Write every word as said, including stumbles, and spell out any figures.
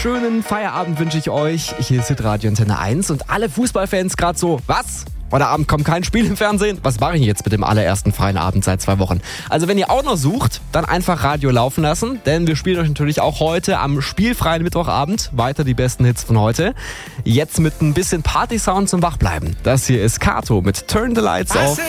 schönen Feierabend wünsche ich euch. Hier ist Hitradio Antenne eins und alle Fußballfans gerade so, was? Heute Abend kommt kein Spiel im Fernsehen? Was mache ich jetzt mit dem allerersten freien Abend seit zwei Wochen? Also wenn ihr auch noch sucht, dann einfach Radio laufen lassen, denn wir spielen euch natürlich auch heute am spielfreien Mittwochabend weiter die besten Hits von heute. Jetzt mit ein bisschen Party-Sound zum Wachbleiben. Das hier ist Kato mit Turn the Lights Off.